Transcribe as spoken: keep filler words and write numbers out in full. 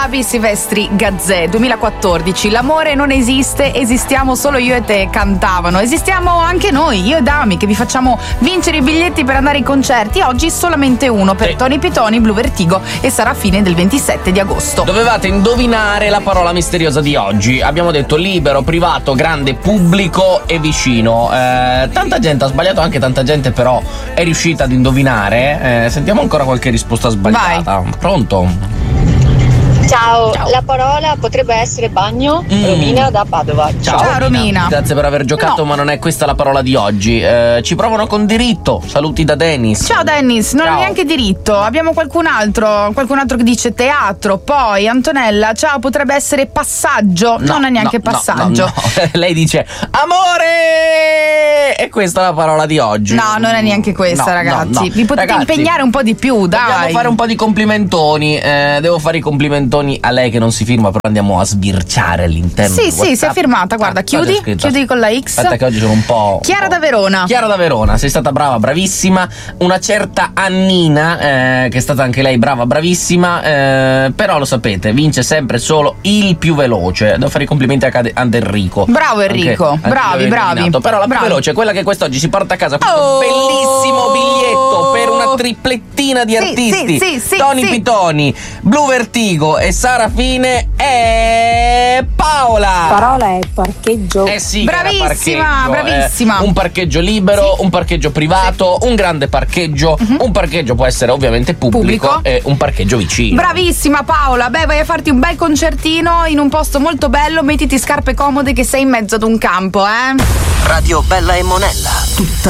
Fabi Silvestri Gazzè, duemilaquattordici. L'amore non esiste, esistiamo solo io e te, cantavano. Esistiamo anche noi, io e Dami, che vi facciamo vincere i biglietti per andare ai concerti. Oggi solamente uno per Sì. Tony Pitoni, Blu Vertigo, e sarà a fine del ventisette di agosto. Dovevate indovinare la parola misteriosa di oggi. Abbiamo detto libero, privato, grande, pubblico e vicino. Eh, tanta gente ha sbagliato, anche tanta gente però è riuscita ad indovinare. Eh, sentiamo ancora qualche risposta sbagliata. Pronto? Ciao. Ciao. La parola potrebbe essere bagno. Mm. Romina da Padova. Ciao, Ciao, Romina. Grazie per aver giocato, No. ma non è questa la parola di oggi. Eh, ci provano con diritto. Saluti da Dennis. Ciao Dennis, non Ciao. è neanche diritto. Abbiamo qualcun altro, qualcun altro che dice teatro. Poi Antonella, ciao, potrebbe essere passaggio. No, non è neanche no, no, passaggio. no, no. Lei dice amore! E questa è la parola di oggi. No, non è neanche questa, No, ragazzi. no, no. Vi potete Ragazzi, impegnare un po' di più, dai. dobbiamo fare un po' di complimentoni. Eh, devo fare i complimentoni a lei che non si firma, però andiamo a sbirciare all'interno Sì, di sì, WhatsApp. si è firmata. Guarda, Ah, chiudi, c'è scritto. chiudi con la X. Aspetta che oggi sono un po'. Chiara un po'. da Verona. Chiara da Verona, sei stata brava, bravissima. Una certa Annina, eh, che è stata anche lei brava, bravissima. Eh, però lo sapete, vince sempre solo il più veloce. Devo fare i complimenti a Cade- ad Enrico. Bravo Enrico, Anche- anche bravi, lui è bravi. indovinato. Però la più Bravi. veloce è quella che quest'oggi si porta a casa questo Oh! bellissimo biglietto per una triplettina di Sì, artisti. sì, sì, sì, Tony sì. Pitoni, Blu Vertigo e Sara Fine e Paola. Parola è parcheggio. Eh sì, che era Bravissima, parcheggio, bravissima. eh, un parcheggio libero, un parcheggio privato, un grande parcheggio. Un parcheggio può essere ovviamente pubblico, Pubblico. e un parcheggio vicino. Bravissima Paola, beh, vai a farti un bel concertino in un posto molto bello, mettiti scarpe comode che sei in mezzo ad un campo, eh? Radio Bella e Monella. Tutta